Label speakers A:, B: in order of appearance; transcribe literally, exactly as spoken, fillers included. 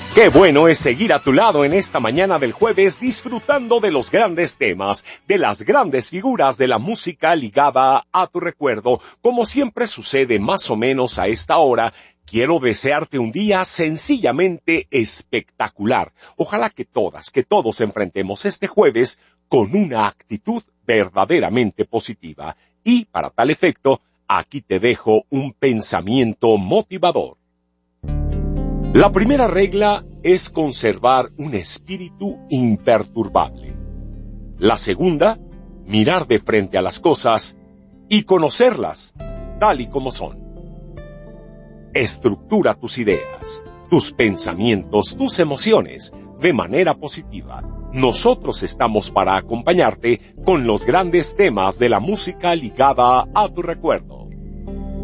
A: Qué bueno es seguir a tu lado en esta mañana del jueves disfrutando de los grandes temas, de las grandes figuras de la música ligada a tu recuerdo. Como siempre sucede más o menos a esta hora, quiero desearte un día sencillamente espectacular. Ojalá que todas, que todos enfrentemos este jueves con una actitud verdaderamente positiva. Y para tal efecto, aquí te dejo un pensamiento motivador. La primera regla es conservar un espíritu imperturbable. La segunda, mirar de frente a las cosas y conocerlas tal y como son. Estructura tus ideas, tus pensamientos, tus emociones de manera positiva. Nosotros estamos para acompañarte con los grandes temas de la música ligada a tu recuerdo.